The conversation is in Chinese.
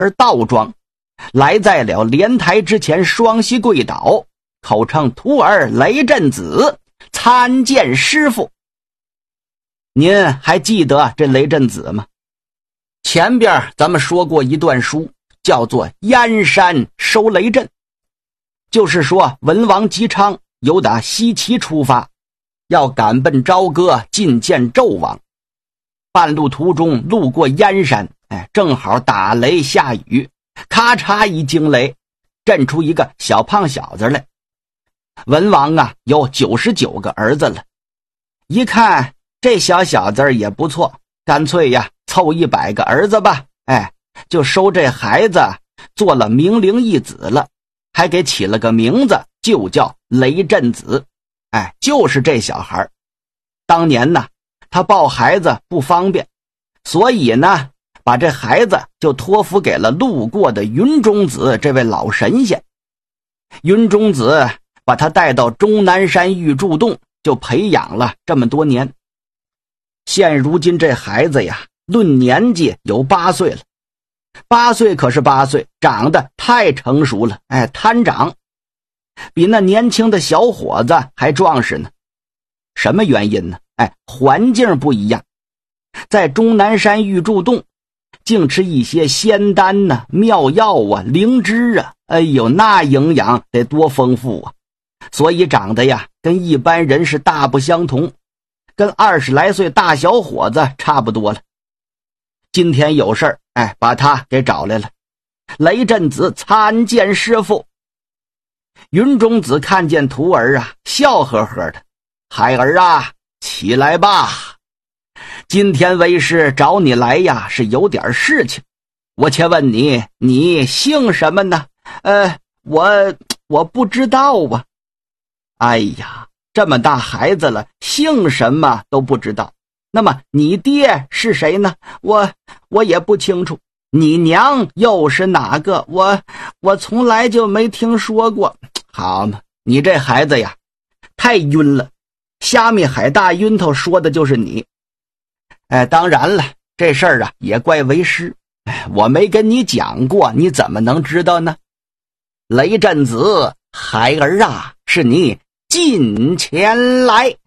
而倒装，来在了莲台之前，双膝跪倒，口称徒儿雷震子参见师父。您还记得这雷震子吗？前边咱们说过一段书，叫做燕山收雷震，就是说文王姬昌由打西岐出发，要赶奔朝歌觐见纣王。半路途中路过燕山，正好打雷下雨，咔嚓一惊雷，震出一个小胖小子来。文王啊有99个儿子了，一看这小子也不错，干脆呀凑100个儿子吧，就收这孩子做了明灵一子了，还给起了个名字，就叫雷震子。就是这小孩。当年呢他抱孩子不方便，所以呢把这孩子就托付给了路过的云中子这位老神仙。云中子把他带到终南山玉柱洞，就培养了这么多年。现如今这孩子呀，论年纪有8岁了。8岁可是8岁，长得太成熟了，贪长，比那年轻的小伙子还壮实呢。什么原因呢？环境不一样。在终南山玉柱洞净吃一些仙丹呐、妙药啊、灵芝啊，那营养得多丰富啊！所以长得呀跟一般人是大不相同，跟20来岁大小伙子差不多了。今天有事儿，把他给找来了。雷震子参见师父。云中子看见徒儿啊，笑呵呵的：“孩儿啊，起来吧。今天为师找你来呀，是有点事情。我且问你，你姓什么呢？”我不知道啊。哎呀，这么大孩子了，姓什么都不知道。那么你爹是谁呢？我也不清楚。你娘又是哪个？我从来就没听说过。好嘛，你这孩子呀，太晕了。虾米海大晕头说的就是你。当然了，这事儿啊也怪为师。我没跟你讲过，你怎么能知道呢？雷震子，孩儿啊，是你近前来。